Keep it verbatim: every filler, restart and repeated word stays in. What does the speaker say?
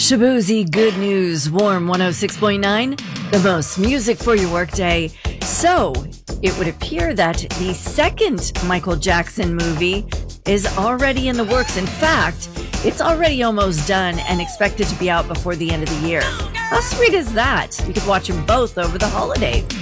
Shaboozey, good news, Warm one oh six point nine, the most music for your workday. So, it would appear that the second Michael Jackson movie is already in the works. In fact, it's already almost done and expected to be out before the end of the year. How sweet is that? You could watch them both over the holiday.